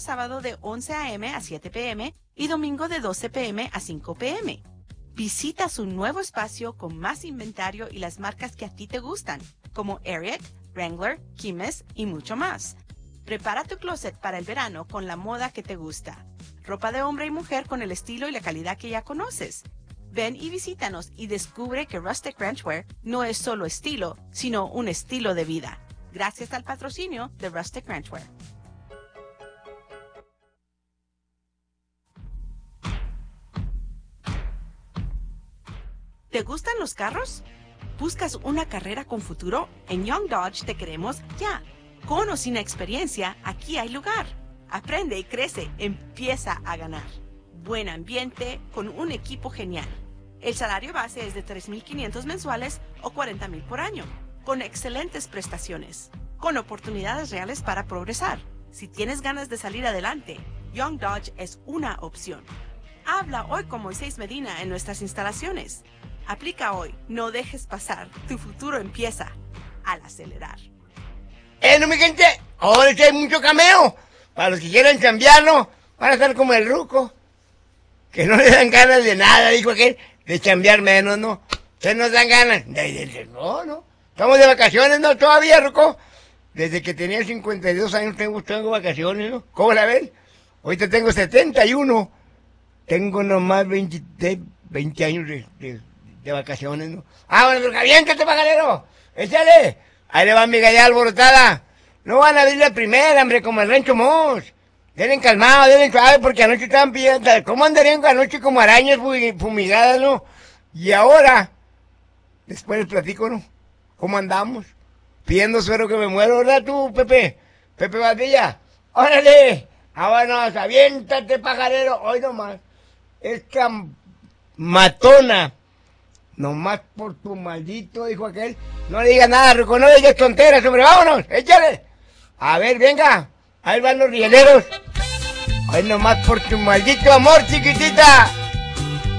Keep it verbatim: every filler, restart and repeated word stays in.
sábado de once a eme a siete pe eme y domingo de doce pe eme a cinco pe eme. Visita su nuevo espacio con más inventario y las marcas que a ti te gustan, como Ariat, Wrangler, Kimes y mucho más. Prepara tu closet para el verano con la moda que te gusta. Ropa de hombre y mujer con el estilo y la calidad que ya conoces. Ven y visítanos y descubre que Rustic Ranchwear no es solo estilo, sino un estilo de vida. Gracias al patrocinio de Rustic Ranchwear. ¿Te gustan los carros? ¿Buscas una carrera con futuro? En Young Dodge te queremos ya. Con o sin experiencia, aquí hay lugar. Aprende y crece, empieza a ganar. Buen ambiente con un equipo genial. El salario base es de tres mil quinientos mensuales o cuarenta mil por año, con excelentes prestaciones, con oportunidades reales para progresar. Si tienes ganas de salir adelante, Young Dodge es una opción. Habla hoy con Moisés Medina en nuestras instalaciones. Aplica hoy, no dejes pasar, tu futuro empieza al acelerar. ¡Eh, no, mi gente! Ahora sí hay mucho cameo. Para los que quieran chambearlo, van a estar como el ruco. Que no le dan ganas de nada, dijo aquel, de chambear menos, ¿no? Ustedes nos dan ganas. De, de, de, no, no. Estamos de vacaciones, ¿no? Todavía, ruco. Desde que tenía cincuenta y dos años tengo, tengo vacaciones, ¿no? ¿Cómo la ven? Ahorita tengo setenta y uno. Tengo nomás veinte, veinte años de, de, de vacaciones, ¿no? Ah, bueno, pero aviéntate, pajarero. Échale. Ahí le va mi galla alborotada. No van a abrir la primera, hombre, como el Rancho Moss. Deben calmado, deben suave, porque anoche estaban pidiendo. ¿Cómo andarían anoche como arañas fumigadas, no? Y ahora, después les platico, ¿no? ¿Cómo andamos? Pidiendo suero que me muero, ¿verdad tú, Pepe? Pepe Valdilla. ¡Órale! Ah, bueno, aviéntate, pajarero. Hoy nomás. Esta matona. Nomás por tu maldito, dijo aquel. No le digas nada, Rico, no le digas tonteras, hombre. Vámonos, échale. A ver, venga. Ahí van los rieleros. Ay, nomás por tu maldito amor, chiquitita.